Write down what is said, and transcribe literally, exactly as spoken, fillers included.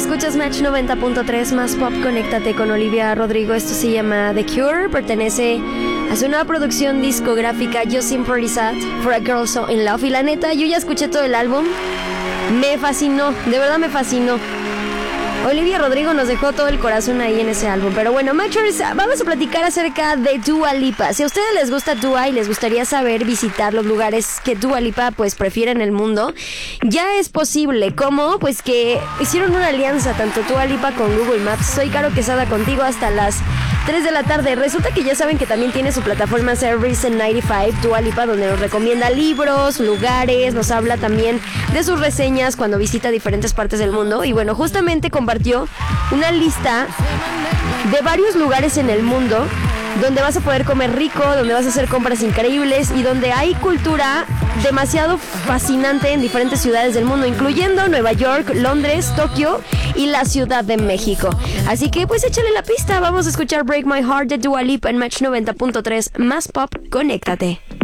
Escuchas Match noventa punto tres más pop, conéctate con Olivia Rodrigo. Esto se llama The Cure, pertenece a su nueva producción discográfica Just Seem Pretty Sad for a Girl So In Love. Y la neta, yo ya escuché todo el álbum, me fascinó, de verdad me fascinó. Olivia Rodrigo nos dejó todo el corazón ahí en ese álbum. Pero bueno, Matchers, vamos a platicar acerca de Dua Lipa. Si a ustedes les gusta Dua y les gustaría saber visitar los lugares que Dua Lipa pues prefiere en el mundo, ya es posible. ¿Cómo? Pues que hicieron una alianza, tanto Dua Lipa con Google Maps. Soy Caro Quesada contigo hasta las tres de la tarde. Resulta que ya saben que también tiene su plataforma Service en noventa y cinco, Dua Lipa, donde nos recomienda libros, lugares, nos habla también de sus reseñas cuando visita diferentes partes del mundo. Y bueno, justamente compartió una lista de varios lugares en el mundo donde vas a poder comer rico, donde vas a hacer compras increíbles y donde hay cultura demasiado fascinante en diferentes ciudades del mundo, incluyendo Nueva York, Londres, Tokio y la Ciudad de México. Así que pues échale la pista, vamos a escuchar Break My Heart de Dua Lipa en Match noventa punto tres más pop, conéctate.